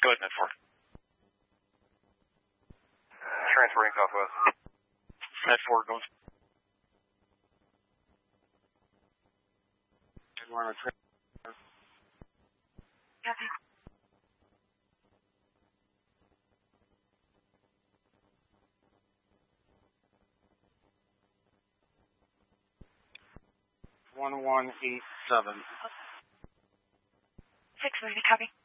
Go ahead, Net 4. Transferring Southwest. Net 4 goes. Copy. $1187. 630, copy.